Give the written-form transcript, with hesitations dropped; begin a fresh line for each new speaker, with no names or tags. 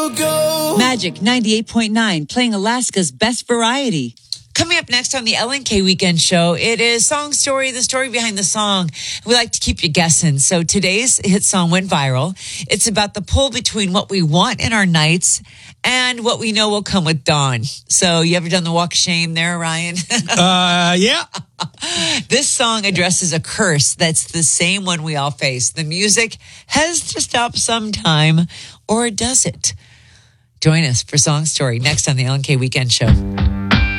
Magic 98.9, playing Alaska's best variety.
Coming up next on the LNK Weekend Show, it is Song Story, the story behind the song. We like to keep you guessing. So today's hit song went viral. It's about the pull between what we want in our nights and what we know will come with dawn. So you ever done the walk of shame there, Ryan?
Yeah.
This song addresses a curse that's the same one we all face. The music has to stop sometime, or does it? Join us for Song Story next on the LNK Weekend Show.